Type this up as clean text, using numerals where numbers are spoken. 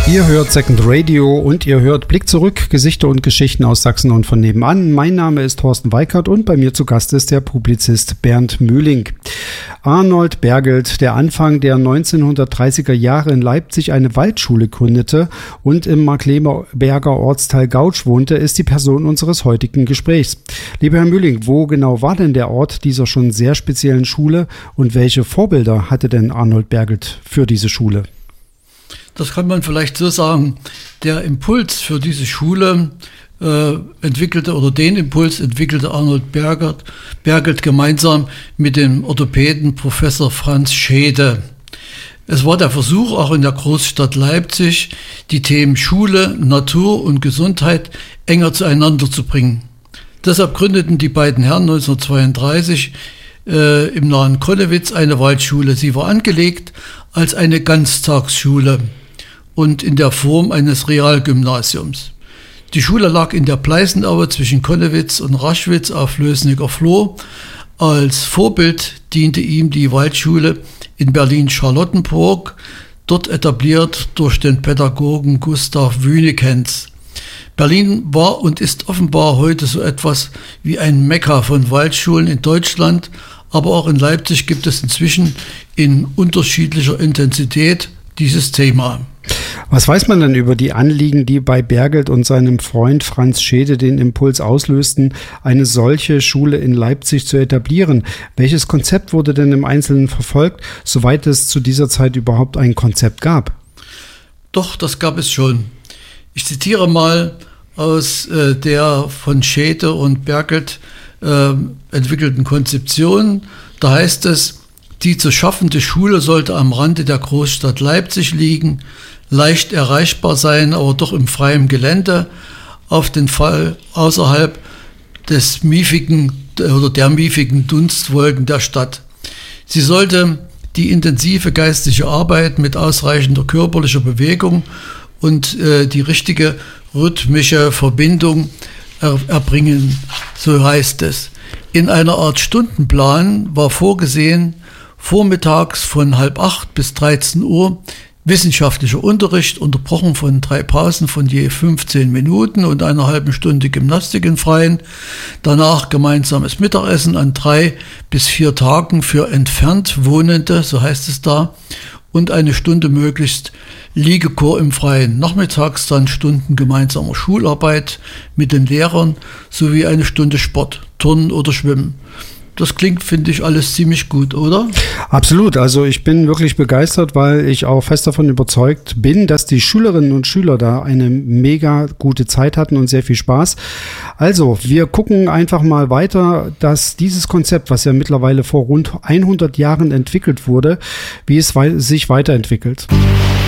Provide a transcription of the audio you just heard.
Ihr hört Second Radio und ihr hört Blick zurück, Gesichter und Geschichten aus Sachsen und von nebenan. Mein Name ist Thorsten Weikert und bei mir zu Gast ist der Publizist Bernd Mühling. Arnold Bergelt, der Anfang der 1930er Jahre in Leipzig eine Waldschule gründete und im Markkleeberger Ortsteil Gautsch wohnte, ist die Person unseres heutigen Gesprächs. Lieber Herr Mühling, wo genau war denn der Ort dieser schon sehr speziellen Schule und welche Vorbilder hatte denn Arnold Bergelt für diese Schule? Das kann man vielleicht so sagen. Der Impuls für diese Schule entwickelte Arnold Bergelt gemeinsam mit dem Orthopäden Professor Franz Schede. Es war der Versuch, auch in der Großstadt Leipzig die Themen Schule, Natur und Gesundheit enger zueinander zu bringen. Deshalb gründeten die beiden Herren 1932 im nahen Connewitz eine Waldschule. Sie war angelegt als eine Ganztagsschule und in der Form eines Realgymnasiums. Die Schule lag in der Pleißenaue zwischen Connewitz und Raschwitz auf Lößniger Flur. Als Vorbild diente ihm die Waldschule in Berlin-Charlottenburg, dort etabliert durch den Pädagogen Gustav Wünekens. Berlin war und ist offenbar heute so etwas wie ein Mekka von Waldschulen in Deutschland, aber auch in Leipzig gibt es inzwischen in unterschiedlicher Intensität dieses Thema. Was weiß man denn über die Anliegen, die bei Bergelt und seinem Freund Franz Schede den Impuls auslösten, eine solche Schule in Leipzig zu etablieren? Welches Konzept wurde denn im Einzelnen verfolgt, soweit es zu dieser Zeit überhaupt ein Konzept gab? Doch, das gab es schon. Ich zitiere mal aus der von Schede und Bergelt entwickelten Konzeption. Da heißt es, die zu schaffende Schule sollte am Rande der Großstadt Leipzig liegen, leicht erreichbar sein, aber doch im freien Gelände, auf den Fall außerhalb der miefigen Dunstwolken der Stadt. Sie sollte die intensive geistige Arbeit mit ausreichender körperlicher Bewegung und die richtige rhythmische Verbindung erbringen, so heißt es. In einer Art Stundenplan war vorgesehen, vormittags von 7:30 bis 13 Uhr wissenschaftlicher Unterricht, unterbrochen von 3 Pausen von je 15 Minuten und einer halben Stunde Gymnastik im Freien. Danach gemeinsames Mittagessen an 3 bis 4 Tagen für entfernt Wohnende, so heißt es da, und eine Stunde möglichst Liegechor im Freien. Nachmittags dann Stunden gemeinsamer Schularbeit mit den Lehrern sowie eine Stunde Sport, Turnen oder Schwimmen. Das klingt, finde ich, alles ziemlich gut, oder? Absolut. Also ich bin wirklich begeistert, weil ich auch fest davon überzeugt bin, dass die Schülerinnen und Schüler da eine mega gute Zeit hatten und sehr viel Spaß. Also wir gucken einfach mal weiter, dass dieses Konzept, was ja mittlerweile vor rund 100 Jahren entwickelt wurde, wie es sich weiterentwickelt.